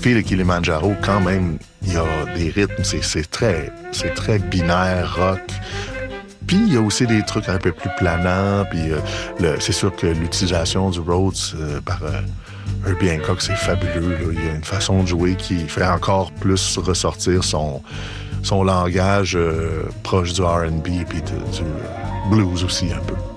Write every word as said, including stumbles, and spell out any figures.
Puis le Kilimanjaro, quand même, il y a des rythmes, c'est, c'est, très, c'est très binaire, rock. Puis il y a aussi des trucs un peu plus planants. Puis euh, le, c'est sûr que l'utilisation du Rhodes euh, par euh, Herbie Hancock, c'est fabuleux. Là. Il y a une façon de jouer qui fait encore plus ressortir son, son langage euh, proche du R and B puis de, du blues aussi un peu.